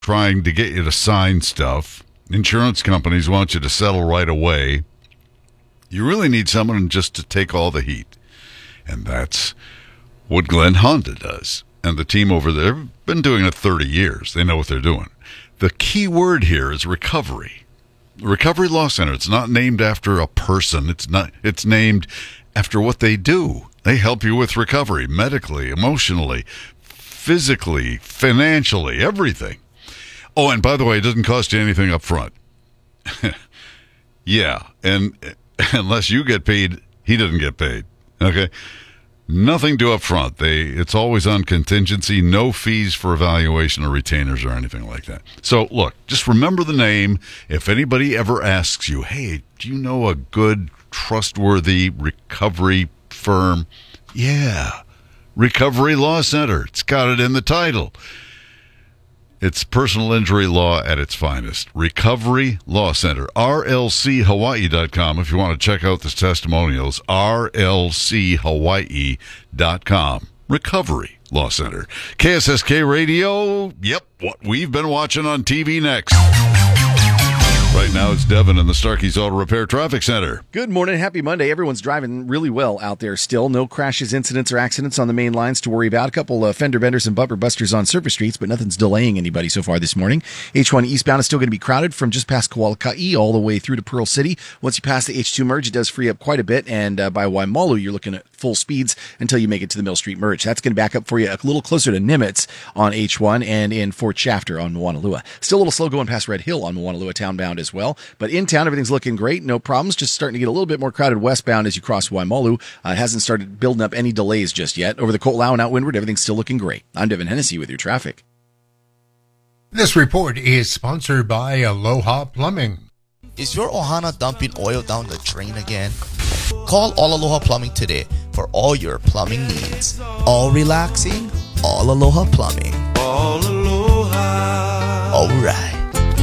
trying to get you to sign stuff. Insurance companies want you to settle right away. You really need someone just to take all the heat. And that's what Glenn Honda does. And the team over there have been doing it 30 years. They know what they're doing. The key word here is recovery. Recovery Law Center. It's not named after a person. It's named after what they do. They help you with recovery, medically, emotionally, physically, financially, everything. Oh, and by the way, it doesn't cost you anything up front. Yeah, and unless you get paid, he doesn't get paid. Okay? Nothing due up front. It's always on contingency, no fees for evaluation or retainers or anything like that. So, look, just remember the name. If anybody ever asks you, hey, do you know a good, trustworthy recovery firm? Yeah, Recovery Law Center. It's got it in the title. It's personal injury law at its finest. Recovery Law Center. RLCHawaii.com if you want to check out the testimonials. RLCHawaii.com. Recovery Law Center. KSSK Radio. Yep, what we've been watching on TV next. Right now, it's Devin in the Starkey's Auto Repair Traffic Center. Good morning. Happy Monday. Everyone's driving really well out there still. No crashes, incidents, or accidents on the main lines to worry about. A couple fender benders and bumper busters on surface streets, but nothing's delaying anybody so far this morning. H1 eastbound is still going to be crowded from just past Kawalaka'i all the way through to Pearl City. Once you pass the H2 merge, it does free up quite a bit, and by Waimalu, you're looking at full speeds until you make it to the Mill Street merge. That's going to back up for you a little closer to Nimitz on H1 and in Fort Shafter on Moanalua. Still a little slow going past Red Hill on Moanalua townbound as well, but in town, everything's looking great. No problems. Just starting to get a little bit more crowded westbound as you cross Waimalu. It hasn't started building up any delays just yet. Over the Ko'olau and out windward, everything's still looking great. I'm Devin Hennessy with your traffic. This report is sponsored by Aloha Plumbing. Is your Ohana dumping oil down the drain again? Call All Aloha Plumbing today for all your plumbing needs. All relaxing, All Aloha Plumbing. All Aloha. All right.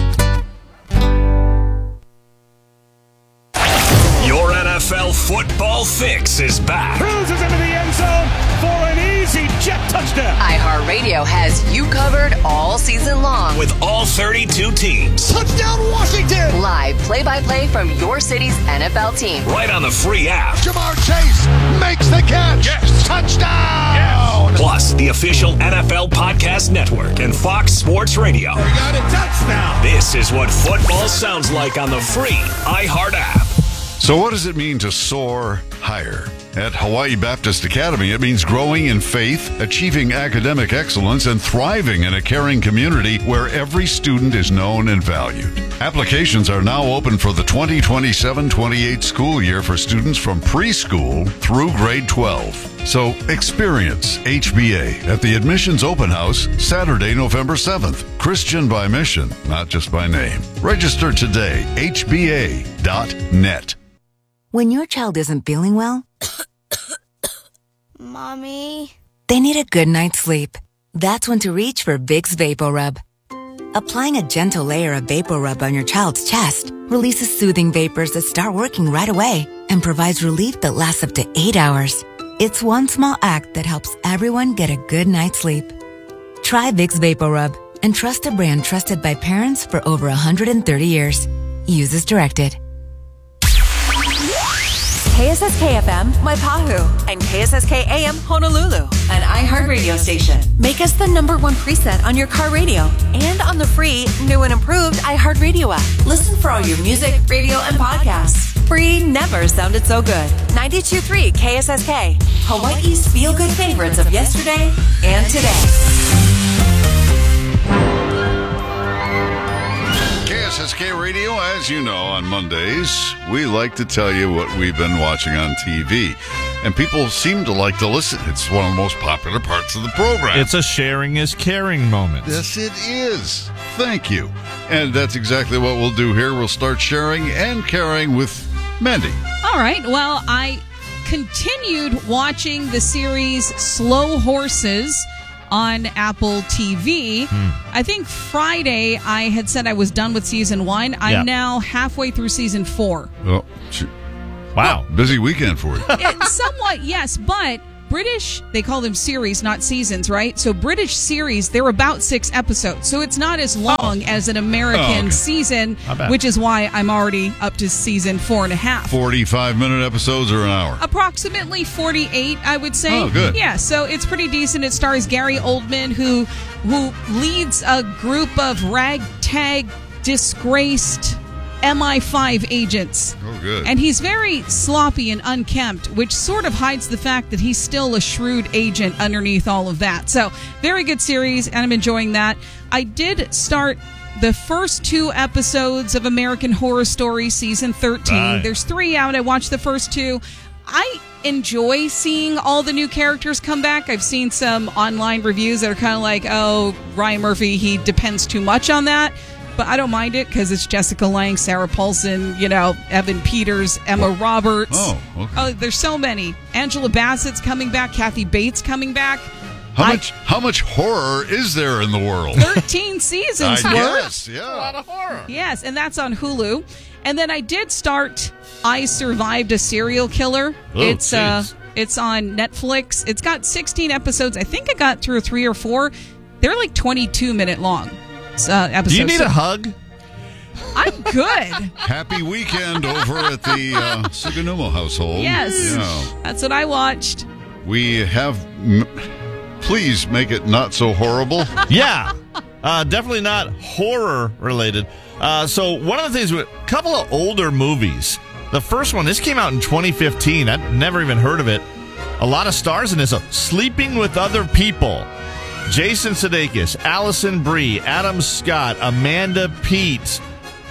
Your NFL football fix is back. Cruises into the end zone for an easy jet touchdown. iHeartRadio has you covered all season long. With all 32 teams. Touchdown Washington. Live play-by-play from your city's NFL team. Right on the free app. Ja'Marr Chase makes the catch. Yes. Touchdown. Yes. Plus, the official NFL Podcast Network and Fox Sports Radio. We got a touchdown. This is what football sounds like on the free iHeart app. So what does it mean to soar higher? At Hawaii Baptist Academy, it means growing in faith, achieving academic excellence, and thriving in a caring community where every student is known and valued. Applications are now open for the 2027-28 school year for students from preschool through grade 12. So experience HBA at the Admissions Open House, Saturday, November 7th. Christian by mission, not just by name. Register today, hba.net. When your child isn't feeling well, Mommy, they need a good night's sleep. That's when to reach for Vicks VapoRub. Applying a gentle layer of VapoRub on your child's chest releases soothing vapors that start working right away and provides relief that lasts up to 8 hours. It's one small act that helps everyone get a good night's sleep. Try Vicks VapoRub and trust a brand trusted by parents for over 130 years. Use as directed. KSSK-FM, Waipahu, and KSSK-AM, Honolulu, an iHeartRadio station. Make us the #1 preset on your car radio and on the free, new and improved iHeartRadio app. Listen for all your music, radio, and podcasts. Free never sounded so good. 92.3 KSSK, Hawaii's feel-good favorites of yesterday and today. KSSK Radio, as you know, on Mondays, we like to tell you what we've been watching on TV. And people seem to like to listen. It's one of the most popular parts of the program. It's a sharing is caring moment. Yes, it is. Thank you. And that's exactly what we'll do here. We'll start sharing and caring with Mandy. All right. Well, I continued watching the series Slow Horses on Apple TV. I think Friday I had said I was done with season 1. I'm now halfway through season 4. Oh, wow. Busy weekend for you. Somewhat, yes, but British, they call them series, not seasons, right? So British series, they're about 6 episodes. So it's not as long as an American season, which is why I'm already up to season 4.5. 45-minute episodes or an hour? Approximately 48, I would say. Oh, good. Yeah, so it's pretty decent. It stars Gary Oldman, who leads a group of ragtag, disgraced MI5 agents. Oh, good. And he's very sloppy and unkempt, which sort of hides the fact that he's still a shrewd agent underneath all of that. So, very good series, and I'm enjoying that. I did start the first 2 episodes of American Horror Story Season 13. Nice. There's 3 out. I watched the first 2. I enjoy seeing all the new characters come back. I've seen some online reviews that are kind of like, oh, Ryan Murphy, he depends too much on that. But I don't mind it because it's Jessica Lange, Sarah Paulson, Evan Peters, Emma Roberts. Oh, okay. Oh, there's so many. Angela Bassett's coming back. Kathy Bates coming back. How much horror is there in the world? 13 seasons worth. Yes, yeah. A lot of horror. Yes, and that's on Hulu. And then I did start I Survived a Serial Killer. Oh, it's geez. it's on Netflix. It's got 16 episodes. I think I got through 3 or 4. They're like 22-minute long episodes. Do you need a hug? I'm good. Happy weekend over at the Suganumo household. Yes. Yeah. That's what I watched. We have... Please make it not so horrible. Yeah. Definitely not horror related. So one of the things, a couple of older movies. The first one, this came out in 2015. I'd never even heard of it. A lot of stars in this. Sleeping with Other People. Jason Sudeikis, Allison Brie, Adam Scott, Amanda Peet,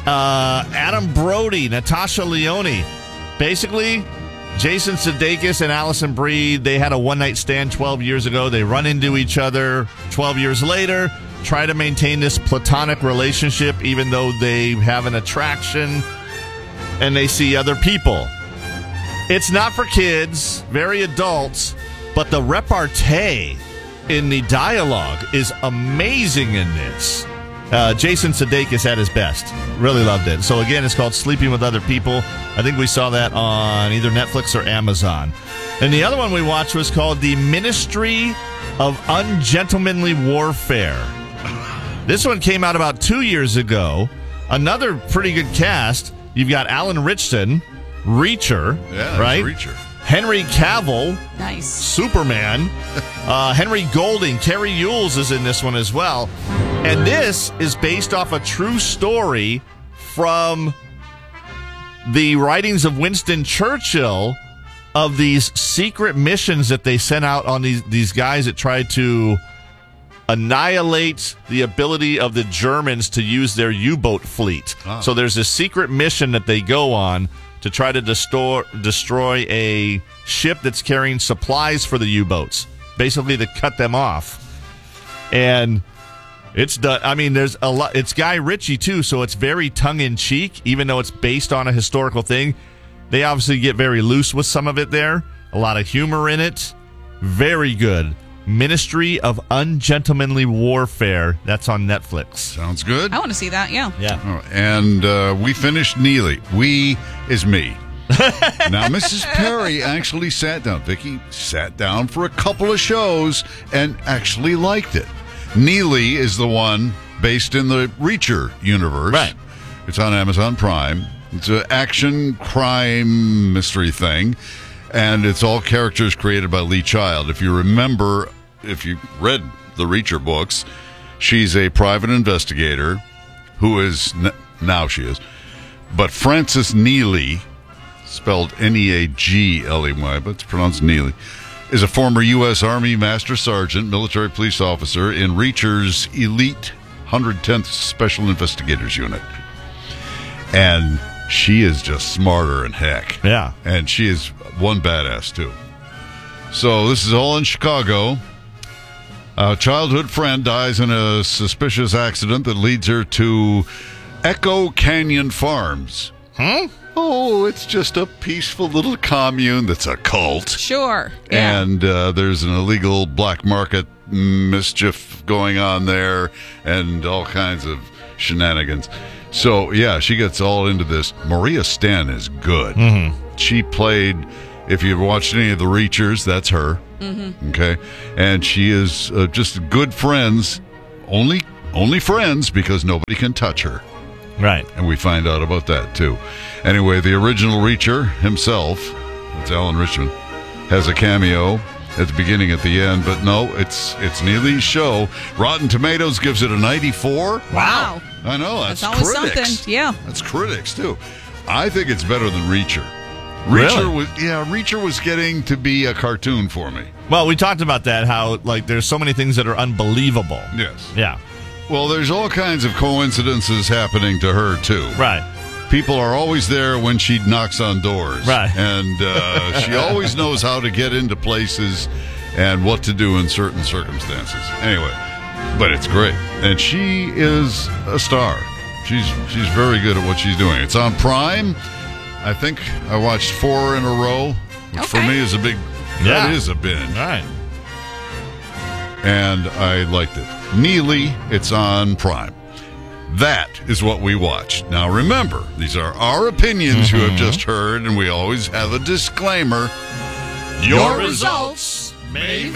Adam Brody, Natasha Lyonne. Basically, Jason Sudeikis and Allison Brie, they had a one-night stand 12 years ago. They run into each other 12 years later, try to maintain this platonic relationship even though they have an attraction and they see other people. It's not for kids, very adults, but the repartee in the dialogue is amazing in this. Jason Sudeikis at his best. Really loved it. So again, it's called Sleeping with Other People. I think we saw that on either Netflix or Amazon. And the other one we watched was called The Ministry of Ungentlemanly Warfare. This one came out about 2 years ago. Another pretty good cast. You've got Alan Ritchson, Reacher, right? Reacher. Henry Cavill, Nice. Superman. Henry Golding, Terry Ewells is in this one as well. And this is based off a true story from the writings of Winston Churchill of these secret missions that they sent out on these guys that tried to annihilate the ability of the Germans to use their U-boat fleet. Oh. So there's a secret mission that they go on to try to destroy a ship that's carrying supplies for the U-boats, basically to cut them off. And it's done. I mean, there's a lot. It's Guy Ritchie too, so it's very tongue-in-cheek, even though it's based on a historical thing. They obviously get very loose with some of it there. A lot of humor in it. Very good. Ministry of Ungentlemanly Warfare. That's on Netflix. Sounds good. I want to see that, yeah. Yeah. Oh, and we finished Neely. We is me. Now, Mrs. Perry actually sat down. Vicky sat down for a couple of shows and actually liked it. Neely is the one based in the Reacher universe. Right. It's on Amazon Prime. It's an action crime mystery thing, and it's all characters created by Lee Child. If you remember, if you read the Reacher books, she's a private investigator who is, now she is, but Frances Neely, spelled Neagley, but it's pronounced Neely, is a former U.S. Army Master Sergeant, military police officer in Reacher's elite 110th Special Investigators Unit. And she is just smarter than heck. Yeah. And she is one badass, too. So this is all in Chicago. A childhood friend dies in a suspicious accident that leads her to Echo Canyon Farms. Huh? Oh, it's just a peaceful little commune that's a cult. Sure. Yeah. And there's an illegal black market mischief going on there and all kinds of shenanigans. So, yeah, she gets all into this. Maria Stan is good. Mm-hmm. She played, if you've watched any of the Reachers, that's her. Mm-hmm. Okay, and she is just good friends, only friends because nobody can touch her. Right. And we find out about that, too. Anyway, the original Reacher himself, it's Alan Richman, has a cameo at the beginning, at the end, but no, it's Neely's show. Rotten Tomatoes gives it a 94. Wow. I know, that's always critics. something. Yeah. That's critics, too. I think it's better than Reacher. Really? Reacher was getting to be a cartoon for me. Well, we talked about that, how like there's so many things that are unbelievable. Yes. Yeah. Well, there's all kinds of coincidences happening to her, too. Right. People are always there when she knocks on doors. Right. And she always knows how to get into places and what to do in certain circumstances. Anyway, but it's great. And she is a star. She's very good at what she's doing. It's on Prime. I think I watched 4 in a row, which for me is a big... That is a binge. All right. And I liked it. Neely, it's on Prime. That is what we watched. Now remember, these are our opinions you have just heard, and we always have a disclaimer. Your results may